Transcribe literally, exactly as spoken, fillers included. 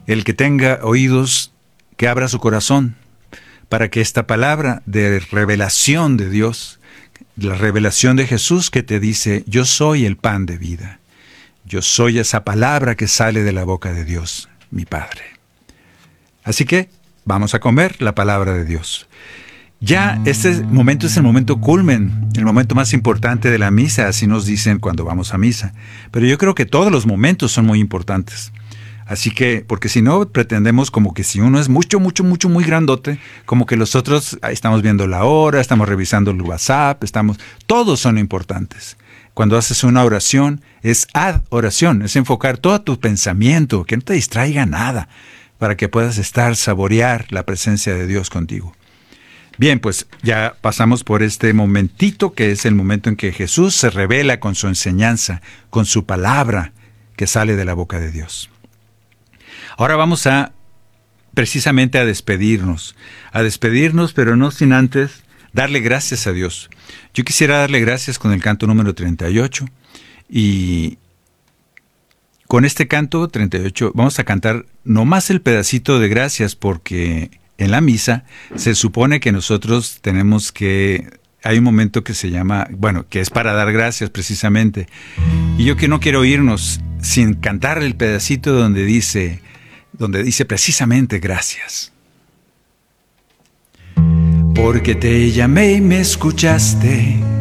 El que tenga oídos, que abra su corazón, para que esta palabra de revelación de Dios, la revelación de Jesús que te dice, yo soy el pan de vida. Yo soy esa palabra que sale de la boca de Dios, mi Padre. Así que vamos a comer la palabra de Dios. Ya este momento es el momento culmen, el momento más importante de la misa, así nos dicen cuando vamos a misa. Pero yo creo que todos los momentos son muy importantes. Así que, porque si no, pretendemos como que si uno es mucho, mucho, mucho, muy grandote, como que los otros, ahí estamos viendo la hora, estamos revisando el WhatsApp, estamos, todos son importantes. Cuando haces una oración, es adoración, es enfocar todo tu pensamiento, que no te distraiga nada, para que puedas estar, saborear la presencia de Dios contigo. Bien, pues ya pasamos por este momentito, que es el momento en que Jesús se revela con su enseñanza, con su palabra que sale de la boca de Dios. Ahora vamos a, precisamente a despedirnos, a despedirnos, pero no sin antes darle gracias a Dios. Yo quisiera darle gracias con el canto número treinta y ocho, y con este canto treinta y ocho vamos a cantar nomás el pedacito de gracias, porque en la misa se supone que nosotros tenemos que, hay un momento que se llama, bueno, que es para dar gracias precisamente, y yo que no quiero irnos sin cantar el pedacito donde dice, donde dice precisamente gracias. Porque te llamé y me escuchaste,